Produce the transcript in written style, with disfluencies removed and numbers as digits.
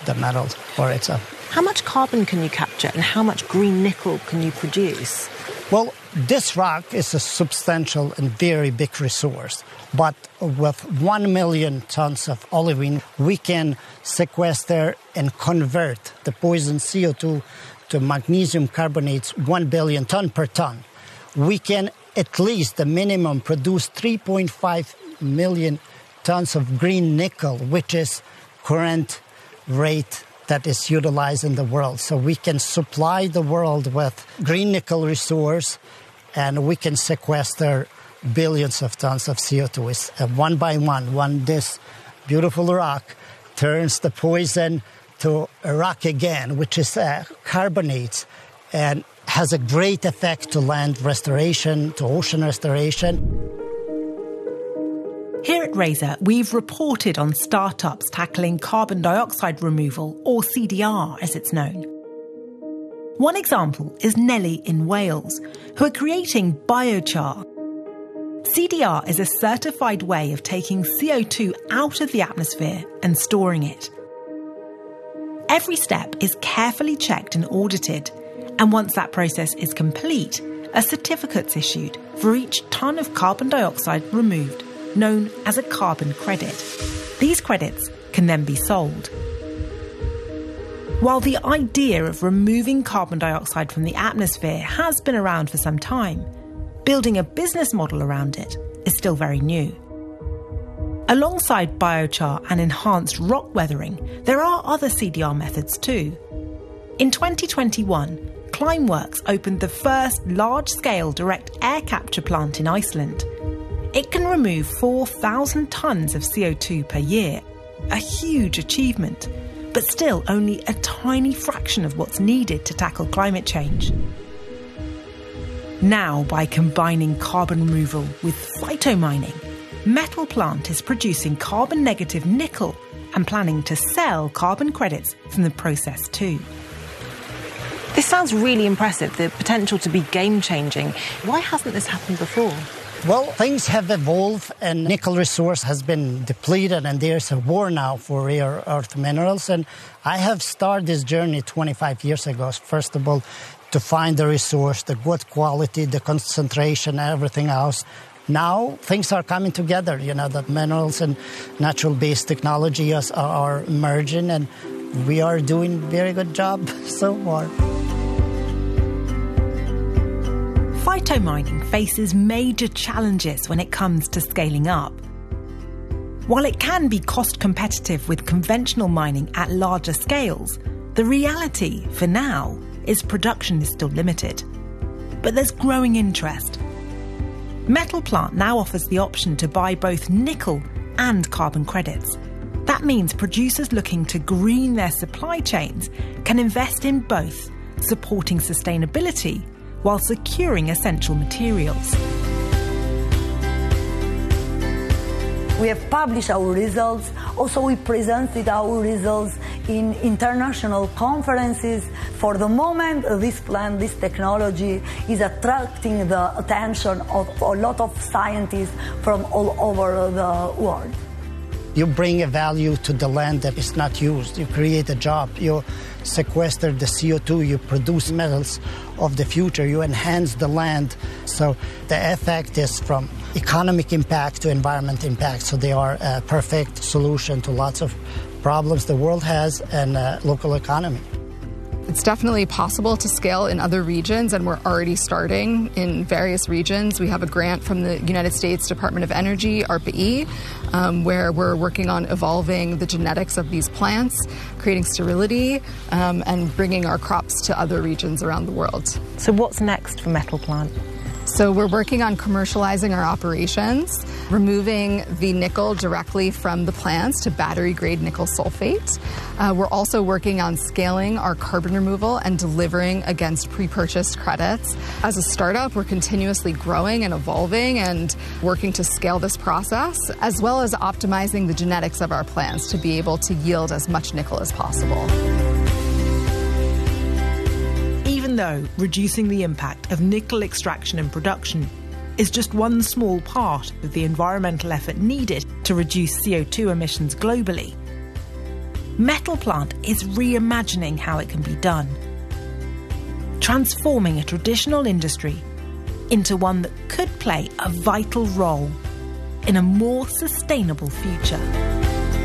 the metal for itself. How much carbon can you capture and how much green nickel can you produce? Well, this rock is a substantial and very big resource. But with 1 million tons of olivine, we can sequester and convert the poison CO2 to magnesium carbonates 1 billion ton per ton. We can at least the minimum produce 3.5 million tons of green nickel, which is current rate that is utilized in the world. So we can supply the world with green nickel resource, and we can sequester billions of tons of CO2. It's one by one, this beautiful rock turns the poison to a rock again, which is carbonates, and has a great effect to land restoration, to ocean restoration. Here at Razor, we've reported on startups tackling carbon dioxide removal, or CDR as it's known. One example is Nelly in Wales, who are creating biochar. CDR is a certified way of taking CO2 out of the atmosphere and storing it. Every step is carefully checked and audited, and once that process is complete, a certificate's issued for each tonne of carbon dioxide removed, known as a carbon credit. These credits can then be sold. While the idea of removing carbon dioxide from the atmosphere has been around for some time, building a business model around it is still very new. Alongside biochar and enhanced rock weathering, there are other CDR methods too. In 2021, Climeworks opened the first large-scale direct air capture plant in Iceland. It can remove 4,000 tonnes of CO2 per year, a huge achievement, but still only a tiny fraction of what's needed to tackle climate change. Now, by combining carbon removal with phytomining, Metal Plant is producing carbon-negative nickel and planning to sell carbon credits from the process too. This sounds really impressive, the potential to be game-changing. Why hasn't this happened before? Well, things have evolved and nickel resource has been depleted, and there's a war now for rare earth minerals. And I have started this journey 25 years ago, first of all, to find the resource, the good quality, the concentration, everything else. Now things are coming together, that minerals and natural-based technologies are merging, and we are doing a very good job so far. Phytomining faces major challenges when it comes to scaling up. While it can be cost competitive with conventional mining at larger scales, the reality, for now, is production is still limited. But there's growing interest. Metal Plant now offers the option to buy both nickel and carbon credits. That means producers looking to green their supply chains can invest in both, supporting sustainability while securing essential materials. We have published our results. Also, we presented our results in international conferences. For the moment, this plant, this technology is attracting the attention of a lot of scientists from all over the world. You bring a value to the land that is not used. You create a job. You sequester the CO2. You produce metals of the future. You enhance the land. So the effect is from economic impact to environment impact. So they are a perfect solution to lots of problems the world has and local economy. It's definitely possible to scale in other regions, and we're already starting in various regions. We have a grant from the United States Department of Energy, ARPA-E, where we're working on evolving the genetics of these plants, creating sterility, and bringing our crops to other regions around the world. So what's next for Metal Plant? So we're working on commercializing our operations, removing the nickel directly from the plants to battery-grade nickel sulfate. We're also working on scaling our carbon removal and delivering against pre-purchased credits. As a startup, we're continuously growing and evolving and working to scale this process, as well as optimizing the genetics of our plants to be able to yield as much nickel as possible. Even though reducing the impact of nickel extraction and production is just one small part of the environmental effort needed to reduce CO2 emissions globally, Metal Plant is reimagining how it can be done, transforming a traditional industry into one that could play a vital role in a more sustainable future.